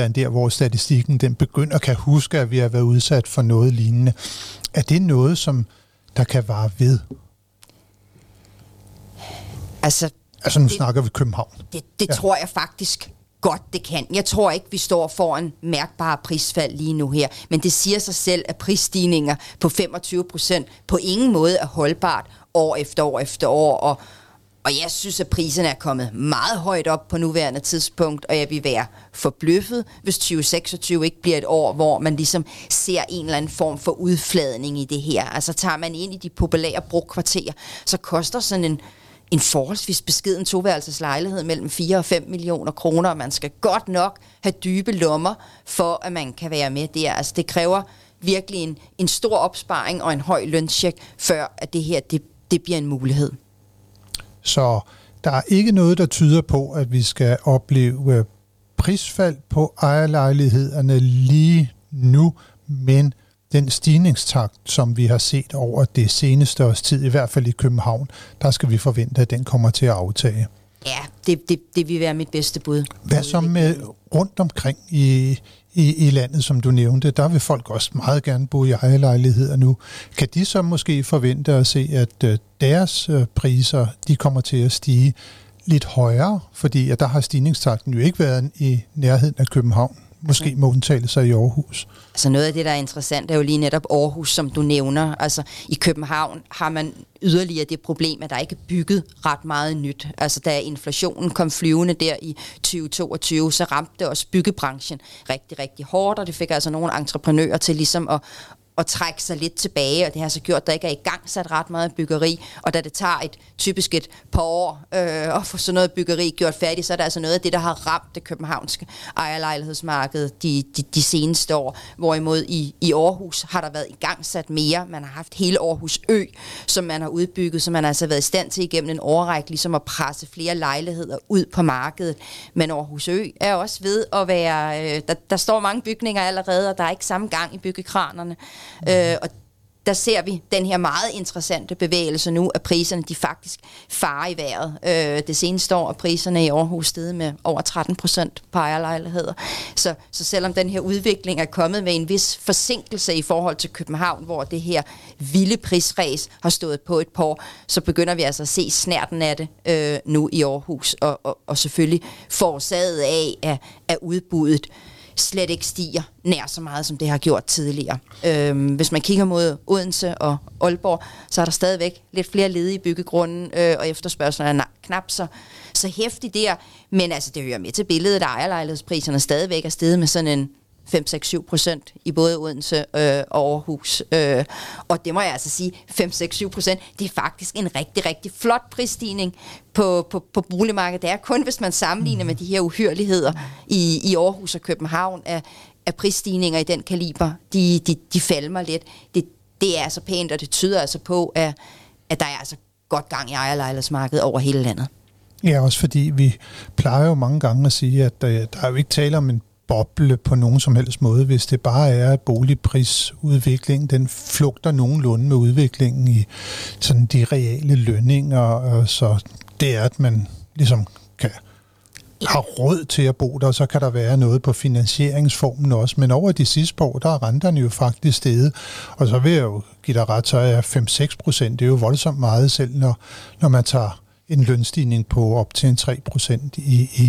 weekend, der hvor statistikken den begynder kan huske, at vi har været udsat for noget lignende. Er det noget, som der kan vare ved? Altså nu snakker vi København. Det tror jeg faktisk godt, det kan. Jeg tror ikke, vi står foran mærkbare prisfald lige nu her, men det siger sig selv, at prisstigninger på 25% på ingen måde er holdbart år efter år efter år, og jeg synes, at priserne er kommet meget højt op på nuværende tidspunkt, og jeg vil være forbløffet, hvis 2026 ikke bliver et år, hvor man ligesom ser en eller anden form for udfladning i det her. Altså tager man ind i de populære brokvarterer, så koster sådan en forholdsvis beskeden toværelseslejlighed mellem 4 og 5 millioner kroner, og man skal godt nok have dybe lommer, for at man kan være med der. Altså det kræver virkelig en stor opsparing og en høj løncheck, før at det her det bliver en mulighed. Så der er ikke noget, der tyder på, at vi skal opleve prisfald på ejerlejlighederne lige nu, men den stigningstakt, som vi har set over det seneste års tid, i hvert fald i København, der skal vi forvente, at den kommer til at aftage. Ja, det vil være mit bedste bud. Hvad så med rundt omkring i landet, som du nævnte? Der vil folk også meget gerne bo i ejerlejligheder nu. Kan de så måske forvente at se, at deres priser de kommer til at stige lidt højere? Fordi at der har stigningstakten jo ikke været i nærheden af København. Måske med undtagelser i Aarhus. Altså noget af det, der er interessant, er jo lige netop Aarhus, som du nævner. Altså i København har man yderligere det problem, at der ikke er bygget ret meget nyt. Altså da inflationen kom flyvende der i 2022, så ramte det også byggebranchen rigtig, rigtig hårdt, og det fik altså nogle entreprenører til ligesom at trække sig lidt tilbage, og det har så gjort, at der ikke er i gang sat ret meget byggeri, og da det tager typisk et par år at få sådan noget byggeri gjort færdigt, så er der altså noget af det, der har ramt det københavnske ejerlejlighedsmarked de seneste år, hvorimod i Aarhus har der været i gang sat mere. Man har haft hele Aarhus Ø, som man har udbygget, så man har altså været i stand til igennem en årrække ligesom at presse flere lejligheder ud på markedet. Men Aarhus Ø er også ved at være, der står mange bygninger allerede, og der er ikke samme gang i byggekranerne. Og der ser vi den her meget interessante bevægelse nu, at priserne de faktisk farer i vejret. Det seneste år er priserne i Aarhus steget med over 13% på ejerlejligheder. Så selvom den her udvikling er kommet med en vis forsinkelse i forhold til København, hvor det her vilde prisræs har stået på et par år, så begynder vi altså at se snærten af det nu i Aarhus, og selvfølgelig forårsaget af at udbuddet slet ikke stiger nær så meget, som det har gjort tidligere. Hvis man kigger mod Odense og Aalborg, så er der stadigvæk lidt flere ledige byggegrunden, og efterspørgselen er knap så hæftig der. Men altså, det hører med til billedet, at ejerlejlighedspriserne stadigvæk er steget med sådan en 5-6-7% i både Odense og Aarhus. Og det må jeg altså sige, 5-6-7%, det er faktisk en rigtig, rigtig flot prisstigning på boligmarkedet. Det er kun, hvis man sammenligner med de her uhyrligheder i Aarhus og København, at prisstigninger i den kaliber, de falmer lidt. Det er altså pænt, og det tyder altså på, at der er altså godt gang i ejerlejlighedsmarkedet over hele landet. Ja, også fordi vi plejer jo mange gange at sige, at der er jo ikke tale om en boble på nogen som helst måde, hvis det bare er, at boligprisudviklingen, den flugter nogenlunde med udviklingen i sådan de reale lønninger, og så det er, at man ligesom kan har råd til at bo der, så kan der være noget på finansieringsformen også, men over de sidste par år, der er renterne jo faktisk steget, og så vil jeg jo give dig ret, så er 5-6%, det er jo voldsomt meget selv, når man tager en lønstigning på op til en 3%